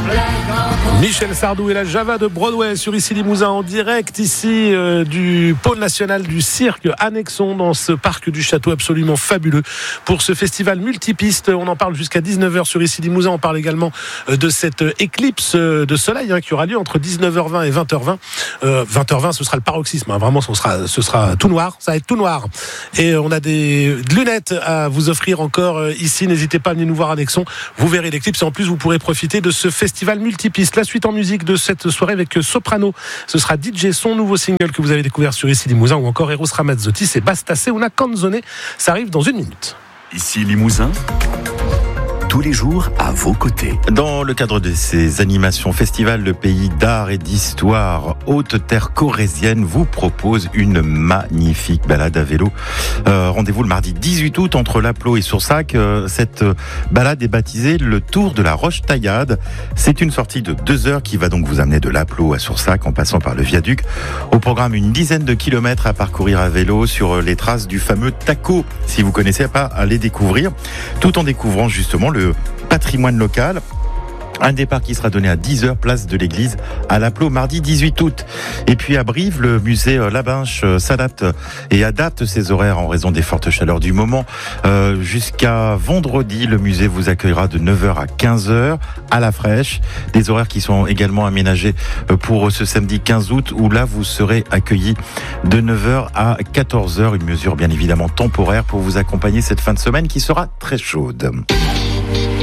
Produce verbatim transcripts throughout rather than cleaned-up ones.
Michel Sardou et la Java de Broadway sur Ici Limousin en direct ici euh, du pôle national du cirque Annexon dans ce parc du château absolument fabuleux pour ce festival multipiste. On en parle jusqu'à dix-neuf heures sur Ici Limousin. On parle également euh, de cette éclipse euh, de soleil hein, qui aura lieu entre dix-neuf heures vingt et vingt heures vingt. Euh, vingt heures vingt ce sera le paroxysme. Hein. Vraiment ce sera, ce sera tout noir. Ça va être tout noir. Et euh, on a des lunettes à vous offrir encore euh, ici. N'hésitez pas à venir nous voir à Annexon. Vous verrez l'éclipse et en plus vous pourrez profiter de ce festival multipiste. La suite en musique de cette soirée avec Soprano. Ce sera D J, son nouveau single que vous avez découvert sur Ici Limousin ou encore Eros Ramazzotti, c'est Basta Se Una Canzone. Ça arrive dans une minute. Ici Limousin, tous les jours à vos côtés. Dans le cadre de ces animations festivals, le pays d'art et d'histoire Haute-Terre corrézienne vous propose une magnifique balade à vélo. Euh, rendez-vous le mardi dix-huit août entre Lapleau et Soursac. Euh, cette balade est baptisée le Tour de la Roche-Taillade. C'est une sortie de deux heures qui va donc vous amener de Lapleau à Soursac en passant par le viaduc. Au programme, une dizaine de kilomètres à parcourir à vélo sur les traces du fameux Taco. Si vous connaissez pas, allez découvrir. Tout en découvrant justement le le patrimoine local. Un départ qui sera donné à dix heures, place de l'église à Lapleau, mardi dix-huit août. Et puis à Brive, le musée Labinche s'adapte et adapte ses horaires en raison des fortes chaleurs du moment. Euh, jusqu'à vendredi, le musée vous accueillera de neuf heures à quinze heures à la fraîche. Des horaires qui sont également aménagés pour ce samedi quinze août où là vous serez accueillis de neuf heures à quatorze heures. Une mesure bien évidemment temporaire pour vous accompagner cette fin de semaine qui sera très chaude.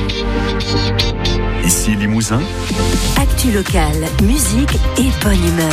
Ici Limousin, actu locale, musique et bonne humeur.